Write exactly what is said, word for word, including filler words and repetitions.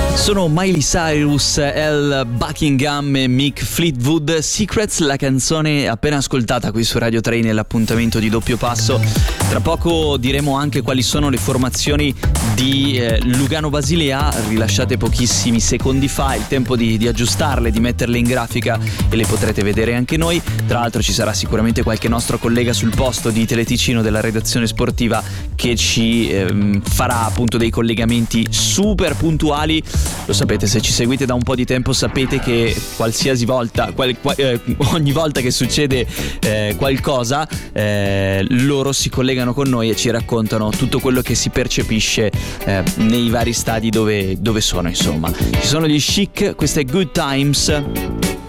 Sono Miley Cyrus, Elle Buckingham e Mick Fleetwood. Secrets, la canzone appena ascoltata qui su Radio tre nell'appuntamento di Doppio Passo. Tra poco diremo anche quali sono le formazioni di eh, Lugano Basilea, rilasciate pochissimi secondi fa, il tempo di, di aggiustarle, di metterle in grafica e le potrete vedere anche noi. Tra l'altro ci sarà sicuramente qualche nostro collega sul posto di Teleticino della redazione sportiva che ci ehm, farà appunto dei collegamenti super puntuali. Lo sapete, se ci seguite da un po' di tempo sapete che qualsiasi volta, qual, qual, eh, ogni volta che succede eh, qualcosa, eh, loro si collegano con noi e ci raccontano tutto quello che si percepisce eh, nei vari stadi dove, dove sono, insomma. Ci sono gli Chic, questa è Good Times.